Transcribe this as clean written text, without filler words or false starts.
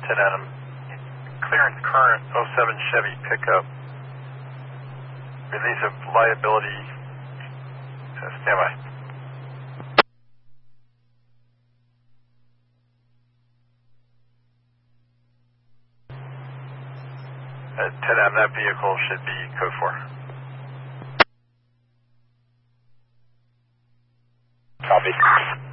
10 Adam. Clearance current 07 Chevy pickup. Release of liability. Standby. 10 Adam, that vehicle should be code 4. Copy.